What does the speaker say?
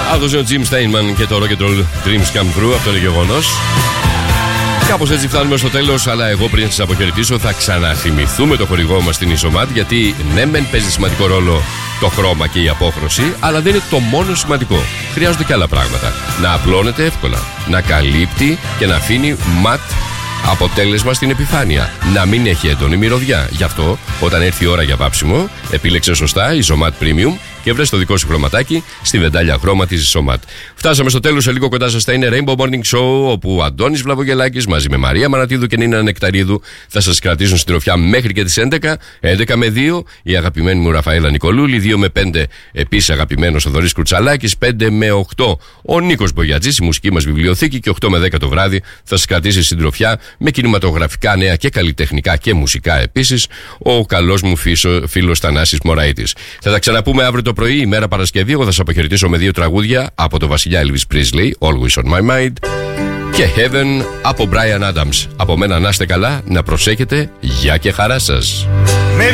Άκουσε ο Jim Steinman και το Rock and Roll Dreams Come True. Αυτό είναι γεγονός. Κάπως έτσι φτάνουμε στο τέλος, αλλά εγώ πριν σας αποχαιρετήσω θα ξαναθυμηθούμε το χορηγό μας στην Isomat, γιατί ναι μεν παίζει σημαντικό ρόλο το χρώμα και η απόχρωση, αλλά δεν είναι το μόνο σημαντικό. Χρειάζονται και άλλα πράγματα. Να απλώνεται εύκολα, να καλύπτει και να αφήνει ματ αποτέλεσμα στην επιφάνεια. Να μην έχει έντονη μυρωδιά. Γι' αυτό, όταν έρθει η ώρα για βάψιμο, επίλεξε σωστά Isomat Premium και βρες το δικό σου χρωματάκι στη βεντάλια χρώμα της Isomat. Φτάσαμε στο τέλος. Σε λίγο κοντά σας θα είναι Rainbow Morning Show, όπου ο Αντώνης Βλαβογελάκης μαζί με Μαρία Μανατίδου και Νίνα Νεκταρίδου θα σας κρατήσουν συντροφιά μέχρι και τις 11. 11 με 2 η αγαπημένη μου Ραφαέλα Νικολούλη, 2 με 5 επίσης αγαπημένος ο Θοδωρής Κρουτσαλάκης, 5 με 8 ο Νίκος Μπογιατζής, η μουσική μας βιβλιοθήκη, και 8 με 10 το βράδυ θα σας κρατήσει συντροφιά με κινηματογραφικά νέα και καλλιτεχνικά και μουσικά επίσης ο καλός μου φίλος Θανάσης Μωραΐτης. Θα τα ξαναπούμε αύριο το πρωί, ημέρα Παρασκευή. Εγώ θα σας αποχαιρετήσω με 2 τραγούδια από το βασιλιά Elvis Presley, Always on My Mind, και Heaven από Bryan Adams. Από μένα να είστε καλά, να προσέχετε, γεια και χαρά σας.